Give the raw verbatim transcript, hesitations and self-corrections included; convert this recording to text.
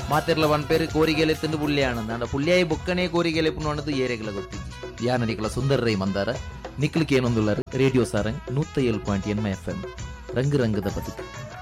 ಮಾತಿರ್ಲ ಒಂದ್ ಪೇರು ಕೋರಿಗೆಲೆ ತಿಂದು ಪುಳ್ಳಿಯಾನಂದ ಅಂಡ ಪುಳ್ಳಿಯಾಯಿ ಬೊಕ್ಕನೆ ಕೋರಿಗೆಲೆ ಪುಣ್ಣದು ಏರೆಗಳ ಗೊತ್ತಿಜ್ಜಿ ಯಾನರಿಕಲ ಸುಂದರ ರೈ ಮಂದಾರ ನಿಕ್ಲಿಕ್ಕೆ ಏನೊಂದುಳ್ಳಾರು ರೇಡಿಯೋ ಸಾರಂಗ್ ನೂತ್ತ ಏಳು ಪಾಯಿಂಟ್ ಎನ್ಮ ಎಫ್ ಎಂ ರಂಗು ರಂಗದ ಬದುಕು.